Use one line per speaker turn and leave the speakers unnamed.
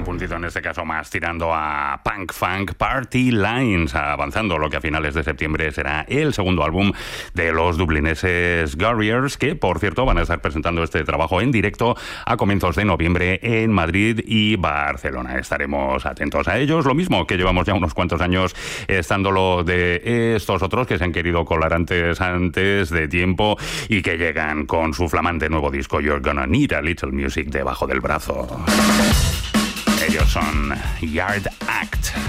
puntito en este caso más tirando a punk funk, Party Lines, avanzando lo que a finales de septiembre será el segundo álbum de los dublineses Warriors, que por cierto van a estar presentando este trabajo en directo a comienzos de noviembre en Madrid y Barcelona. Estaremos atentos a ellos, lo mismo que llevamos ya unos cuantos años estándolo de estos otros que se han querido colar antes de tiempo y que llegan con su flamante nuevo disco You're Gonna Need a Little Music debajo del brazo. Ellos son Yard Act.